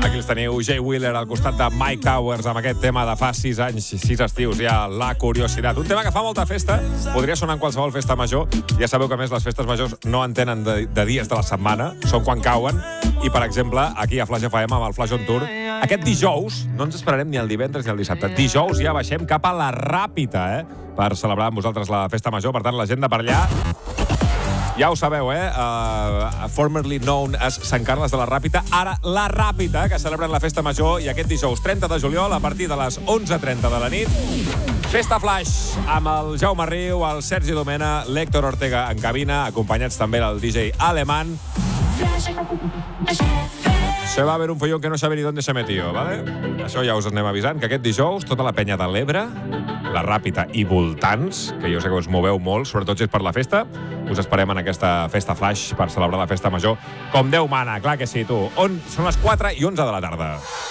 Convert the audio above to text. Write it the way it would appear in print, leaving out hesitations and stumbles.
Aquí els teniu, Jay Wheeler al costat de Mike Towers amb aquest tema de fa 6 anys, 6 estius, ja, La Curiositat. Un tema que fa molta festa, podria sonar en qualsevol festa major. Ja sabeu que, a més, les festes majors no en tenen de dies de la setmana, són quan cauen. I, per exemple, aquí a Flash FM, amb el Flash on Tour, aquest dijous, no ens esperarem ni el divendres ni el dissabte, dijous ja baixem cap a la Ràpita, per celebrar amb vosaltres la festa major. Per tant, l'agenda per allà... Ja ho sabeu, formerly known as Sant Carles de la Ràpita, ara la Ràpita, que celebren la festa major, i aquest dijous 30 de juliol, a partir de les 11:30 de la nit, Festa Flash, amb el Jaume Riu, el Sergi Domena, l'Héctor Ortega en cabina, acompanyats també del DJ Alemán. Se va a ver un follón que no sabe ni dónde se metió, ¿vale? Això ja us anem avisant, que aquest dijous tota la penya de l'Ebre, la Ràpita i voltants, que jo sé que us moveu molt, sobretot si és per la festa, us esperem en aquesta Festa Flash per celebrar la festa major com Déu mana, clar que sí, tu. On són les 4:11 de la tarda.